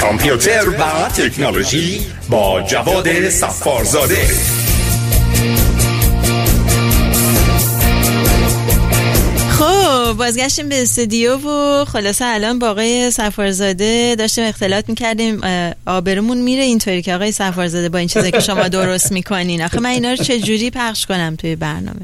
کامپیوتر و تکنولوژی با جواد صفارزاده. خب بازگشتیم به استودیو و خلاصه الان با آقای صفارزاده داشتیم اختلاط میکردیم. آبرومون میره اینطوری که آقای صفارزاده با این چیزایی که شما درست میکنین، آخه من اینا رو چه جوری پخش کنم توی برنامه؟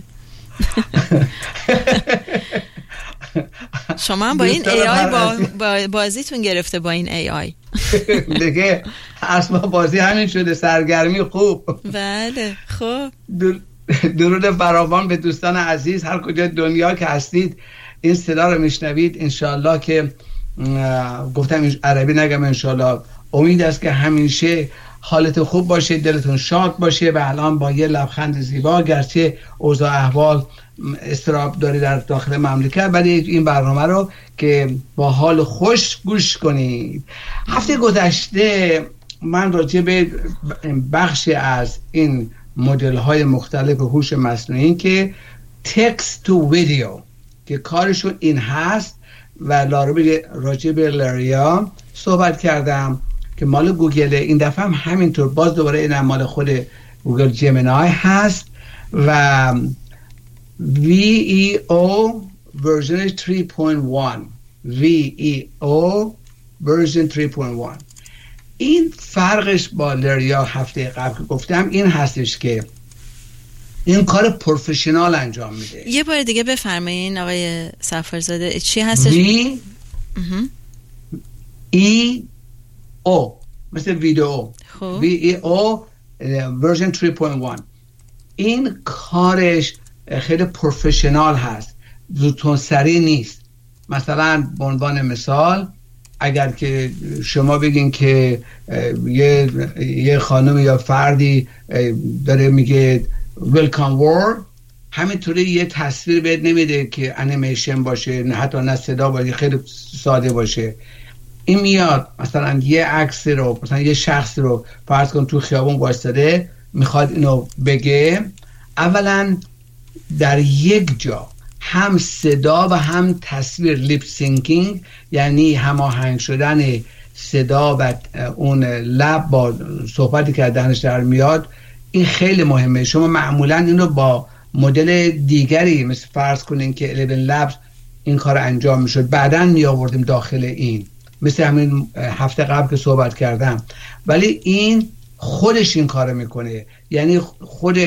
شما هم با این AI بازیتون گرفته، با این AI دیگه اصلا بازی همین شده، سرگرمی خوب. بله خب درود فراوان به دوستان عزیز هر کجا دنیا که هستید این صدا رو میشنوید. انشالله که گفتم عربی نگم، انشالله امید است که همیشه حالت خوب باشه، دلتون شاد باشه و الان با یه لبخند زیبا، گرچه اوضاع احوال استراب داری در داخل مملکت، ولی این برنامه رو که با حال خوش گوش کنید. هفته گذشته من راجع به بخشی از این مدل های مختلف هوش مصنوعی که تکست تو ویدیو که کارشون این هست و راجع به لریا صحبت کردم که مال گوگل. این دفعه هم همینطور، باز دوباره این مال خود گوگل جمینای هست و VEO version 3.1 VEO version 3.1. این فرقش با لریا هفته قبل که گفتم این هستش که این کار پروفشنال انجام میده. یه بار دیگه بفرمایین آقای صفارزاده چی هستش؟ VEO مثل ویدیو. VEO version 3.1. این کارش خیلی پروفشنال هست، زودتون سریع نیست. مثلا به عنوان مثال اگر که شما بگین که یه خانم یا فردی داره میگه ویلکام وورد، همینطوری یه تصویر بهت نمیده که انیمیشن باشه، نه حتی نه صدا باشه، خیلی ساده باشه. این میاد مثلا یه عکس رو، مثلا یه شخص رو فرض کن تو خیابون وایساده میخواد اینو بگه، اولا در یک جا هم صدا و هم تصویر لیپ سینکینگ، یعنی هماهنگ شدن صدا و اون لب با صحبتی که از دهنش در میاد، این خیلی مهمه. شما معمولا اینو با مدل دیگری مثل فرض کنین که 11 لبس این کار انجام میشد، بعداً می آوردیم داخل این، مثل همین هفته قبل که صحبت کردم، ولی این خودش این کار میکنه، یعنی خود